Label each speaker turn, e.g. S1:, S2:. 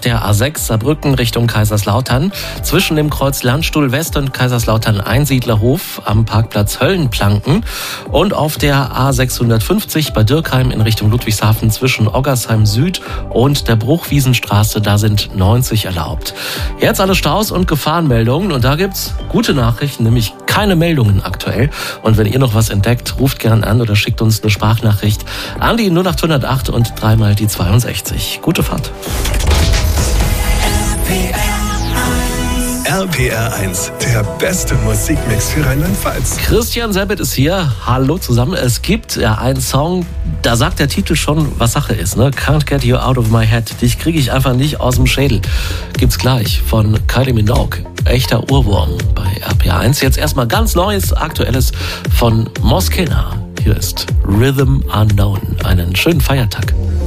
S1: der A6 Saarbrücken Richtung Kaiserslautern. Zwischen dem Kreuz Landstuhl West und Kaiserslautern Einsiedlerhof am Parkplatz Höllenplanken. Und auf der A650 bei Dürkheim in Richtung Ludwigshafen zwischen Oggersheim Süd und der Bruchwiesenstraße. Da sind 90 erlaubt. Jetzt alle Staus und Gefahrenmeldungen. Und da gibt's gute Nachrichten, nämlich keine Meldungen aktuell. Und wenn ihr noch was entdeckt, ruft gern an oder schickt uns eine Sprachnachricht an die 08008 und 3 die 62. Gute Fahrt.
S2: RPR 1, der beste Musikmix für Rheinland-Pfalz.
S1: Christian Selbit ist hier. Hallo zusammen. Es gibt einen Song, da sagt der Titel schon, was Sache ist. Ne? Can't Get You Out of My Head. Dich kriege ich einfach nicht aus dem Schädel. Gibt's gleich von Kylie Minogue. Echter Ohrwurm bei RPR 1. Jetzt erstmal ganz Neues, Aktuelles von Moskena. Hier ist Rhythm Unknown. Einen schönen Feiertag.